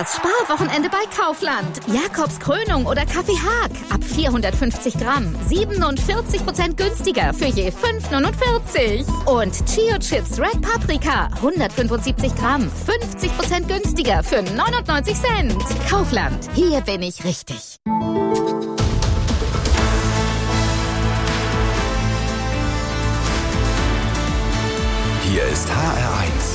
Das Sparwochenende bei Kaufland. Jakobs Krönung oder Kaffee Haag. Ab 450 Gramm. 47% günstiger für je 5,49. Und Chio Chips Red Paprika. 175 Gramm. 50% günstiger für 99 Cent. Kaufland. Hier bin ich richtig. Hier ist HR1.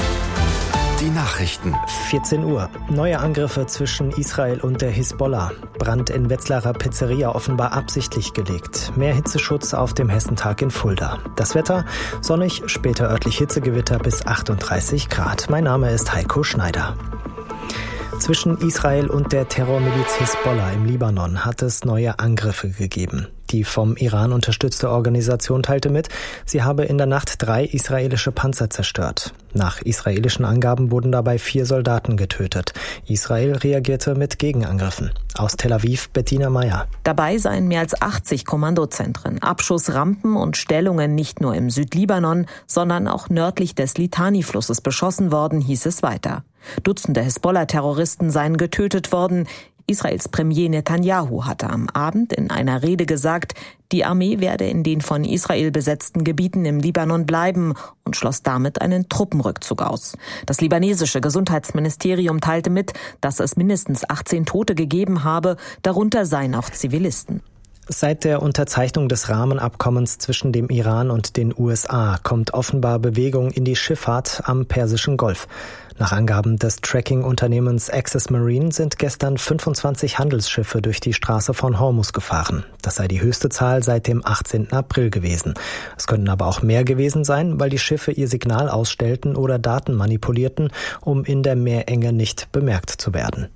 Die Nachrichten. 14 Uhr. Neue Angriffe zwischen Israel und der Hisbollah. Brand in Wetzlarer Pizzeria offenbar absichtlich gelegt. Mehr Hitzeschutz auf dem Hessentag in Fulda. Das Wetter sonnig, später örtlich Hitzegewitter bis 38 Grad. Mein Name ist Heiko Schneider. Zwischen Israel und der Terrormiliz Hisbollah im Libanon hat es neue Angriffe gegeben. Die vom Iran unterstützte Organisation teilte mit, sie habe in der Nacht 3 israelische Panzer zerstört. Nach israelischen Angaben wurden dabei 4 Soldaten getötet. Israel reagierte mit Gegenangriffen. Aus Tel Aviv Bettina Meyer. Dabei seien mehr als 80 Kommandozentren, Abschussrampen und Stellungen nicht nur im Südlibanon, sondern auch nördlich des Litani-Flusses beschossen worden, hieß es weiter. Dutzende Hisbollah-Terroristen seien getötet worden. Israels Premier Netanyahu hatte am Abend in einer Rede gesagt, die Armee werde in den von Israel besetzten Gebieten im Libanon bleiben und schloss damit einen Truppenrückzug aus. Das libanesische Gesundheitsministerium teilte mit, dass es mindestens 18 Tote gegeben habe, darunter seien auch Zivilisten. Seit der Unterzeichnung des Rahmenabkommens zwischen dem Iran und den USA kommt offenbar Bewegung in die Schifffahrt am Persischen Golf. Nach Angaben des Tracking-Unternehmens Access Marine sind gestern 25 Handelsschiffe durch die Straße von Hormuz gefahren. Das sei die höchste Zahl seit dem 18. April gewesen. Es könnten aber auch mehr gewesen sein, weil die Schiffe ihr Signal ausstellten oder Daten manipulierten, um in der Meerenge nicht bemerkt zu werden.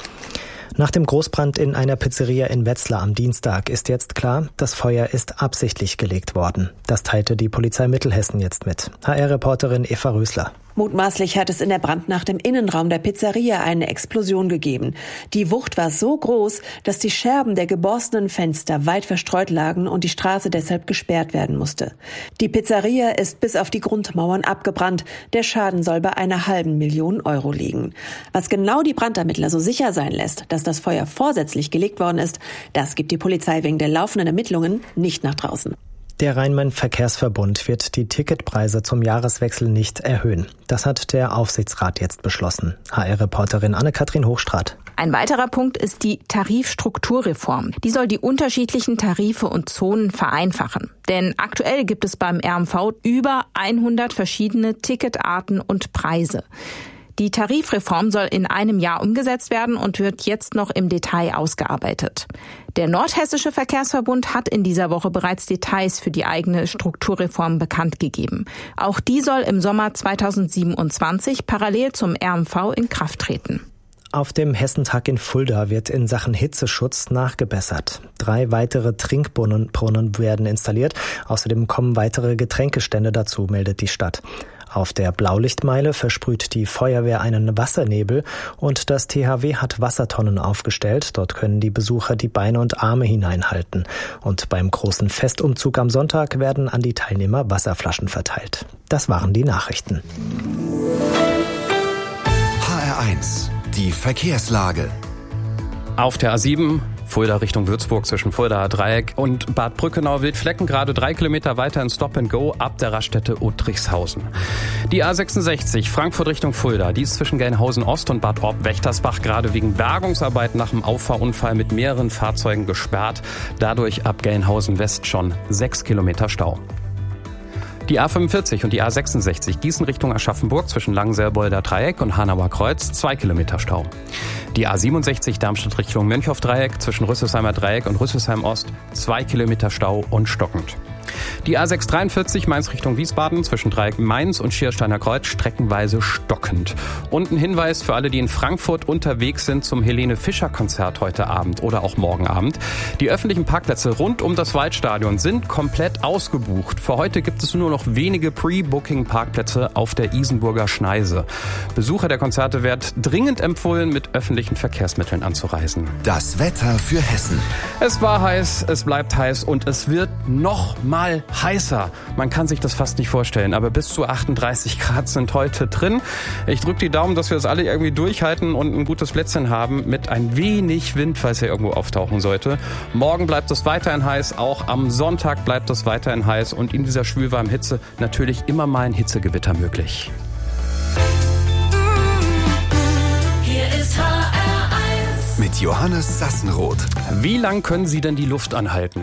Nach dem Großbrand in einer Pizzeria in Wetzlar am Dienstag ist jetzt klar, das Feuer ist absichtlich gelegt worden. Das teilte die Polizei Mittelhessen jetzt mit. HR-Reporterin Eva Rösler. Mutmaßlich hat es in der Brandnacht im Innenraum der Pizzeria eine Explosion gegeben. Die Wucht war so groß, dass die Scherben der geborstenen Fenster weit verstreut lagen und die Straße deshalb gesperrt werden musste. Die Pizzeria ist bis auf die Grundmauern abgebrannt. Der Schaden soll bei einer $500.000 Euro liegen. Was genau die Brandermittler so sicher sein lässt, dass das Feuer vorsätzlich gelegt worden ist, das gibt die Polizei wegen der laufenden Ermittlungen nicht nach draußen. Der Rhein-Main-Verkehrsverbund wird die Ticketpreise zum Jahreswechsel nicht erhöhen. Das hat der Aufsichtsrat jetzt beschlossen. HR-Reporterin Anne-Kathrin Hochstraat. Ein weiterer Punkt ist die Tarifstrukturreform. Die soll die unterschiedlichen Tarife und Zonen vereinfachen. Denn aktuell gibt es beim RMV über 100 verschiedene Ticketarten und Preise. Die Tarifreform soll in einem Jahr umgesetzt werden und wird jetzt noch im Detail ausgearbeitet. Der Nordhessische Verkehrsverbund hat in dieser Woche bereits Details für die eigene Strukturreform bekannt gegeben. Auch die soll im Sommer 2027 parallel zum RMV in Kraft treten. Auf dem Hessentag in Fulda wird in Sachen Hitzeschutz nachgebessert. 3 weitere Trinkbrunnen werden installiert. Außerdem kommen weitere Getränkestände dazu, meldet die Stadt. Auf der Blaulichtmeile versprüht die Feuerwehr einen Wassernebel und das THW hat Wassertonnen aufgestellt. Dort können die Besucher die Beine und Arme hineinhalten. Und beim großen Festumzug am Sonntag werden an die Teilnehmer Wasserflaschen verteilt. Das waren die Nachrichten. HR1, die Verkehrslage. Auf der A7 Fulda Richtung Würzburg zwischen Fuldaer Dreieck und Bad Brückenau-Wildflecken gerade 3 Kilometer weiter in Stop and Go ab der Raststätte Uttrichshausen. Die A66 Frankfurt Richtung Fulda, die ist zwischen Gelnhausen Ost und Bad Orb-Wächtersbach gerade wegen Bergungsarbeit nach einem Auffahrunfall mit mehreren Fahrzeugen gesperrt. Dadurch ab Gelnhausen West schon 6 Kilometer Stau. Die A45 und die A66 Gießen Richtung Aschaffenburg zwischen Langenselbolder Dreieck und Hanauer Kreuz 2 Kilometer Stau. Die A67 Darmstadt Richtung Mönchhoff Dreieck zwischen Rüsselsheimer Dreieck und Rüsselsheim Ost 2 Kilometer Stau und stockend. Die A643 Mainz Richtung Wiesbaden zwischen Dreieck Mainz und Schiersteiner Kreuz streckenweise stockend. Und ein Hinweis für alle, die in Frankfurt unterwegs sind zum Helene-Fischer-Konzert heute Abend oder auch morgen Abend. Die öffentlichen Parkplätze rund um das Waldstadion sind komplett ausgebucht. Für heute gibt es nur noch wenige Pre-Booking-Parkplätze auf der Isenburger Schneise. Besucher der Konzerte wird dringend empfohlen, mit öffentlichen Verkehrsmitteln anzureisen. Das Wetter für Hessen. Es war heiß, es bleibt heiß und es wird noch mal heißer. Man kann sich das fast nicht vorstellen, aber bis zu 38 Grad sind heute drin. Ich drücke die Daumen, dass wir das alle irgendwie durchhalten und ein gutes Plätzchen haben mit ein wenig Wind, falls er irgendwo auftauchen sollte. Morgen bleibt es weiterhin heiß, auch am Sonntag bleibt es weiterhin heiß und in dieser schwülwarmen Hitze natürlich immer mal ein Hitzegewitter möglich. Hier ist HR1 mit Johannes Sassenroth. Wie lang können Sie denn die Luft anhalten?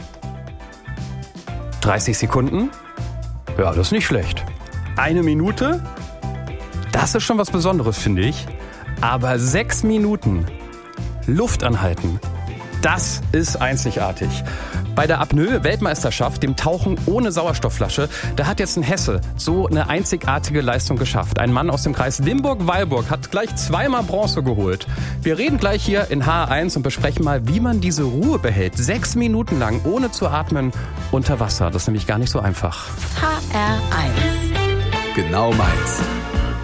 30 Sekunden? Ja, das ist nicht schlecht. 1 Minute? Das ist schon was Besonderes, finde ich. Aber 6 Minuten Luft anhalten, das ist einzigartig. Bei der Apnoe-Weltmeisterschaft, dem Tauchen ohne Sauerstoffflasche, da hat jetzt ein Hesse so eine einzigartige Leistung geschafft. Ein Mann aus dem Kreis Limburg-Weilburg hat gleich 2-mal Bronze geholt. Wir reden gleich hier in HR1 und besprechen mal, wie man diese Ruhe behält. 6 Minuten lang, ohne zu atmen, unter Wasser. Das ist nämlich gar nicht so einfach. HR1. Genau meins.